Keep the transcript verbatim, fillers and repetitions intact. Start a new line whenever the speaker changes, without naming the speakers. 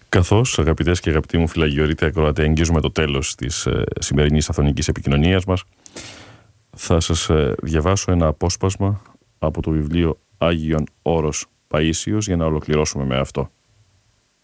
Καθώς, αγαπητές και αγαπητοί μου φυλαγιορείτε ακροατέ, εγγίζουμε το τέλος της ε, σημερινής αθωνικής επικοινωνίας μας, θα σας ε, διαβάσω ένα απόσπασμα από το βιβλίο Άγιον Όρος Παΐσιος για να ολοκληρώσουμε με αυτό.